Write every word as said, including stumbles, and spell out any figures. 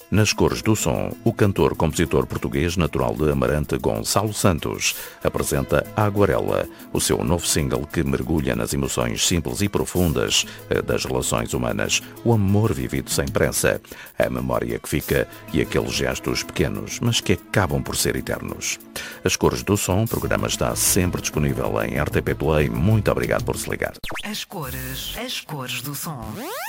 Nas cores do som, o cantor-compositor português natural de Amarante, Gonçalo Santos, apresenta Aguarela, o seu novo single que mergulha nas emoções simples e profundas das relações humanas, o amor vivido sem pressa, a memória que fica e aqueles gestos pequenos, mas que acabam por ser eternos. As Cores do Som, o programa está sempre disponível em R T P Play. Muito obrigado por se ligar. As cores, as cores do som.